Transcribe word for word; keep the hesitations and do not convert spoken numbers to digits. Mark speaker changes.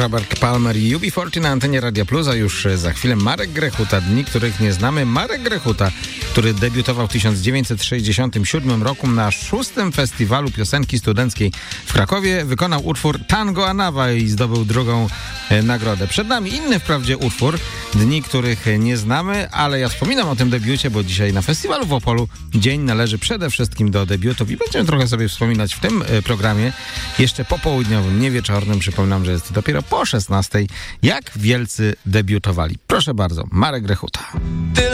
Speaker 1: Robert Palmer i U B czterdzieści na antenie Radia Plus, a już za chwilę Marek Grechuta, dni, których nie znamy. Marek Grechuta, który debiutował w tysiąc dziewięćset sześćdziesiątym siódmym roku na szóstym Festiwalu Piosenki Studenckiej w Krakowie, wykonał utwór Tango Anawa i zdobył drugą e, nagrodę. Przed nami inny wprawdzie utwór, dni, których nie znamy, ale ja wspominam o tym debiucie, bo dzisiaj na festiwalu w Opolu dzień należy przede wszystkim do debiutów i będziemy trochę sobie wspominać w tym e, programie, jeszcze popołudniowym, nie wieczornym. Przypominam, że jest dopiero po szesnastej, jak wielcy debiutowali. Proszę bardzo, Marek Grechuta.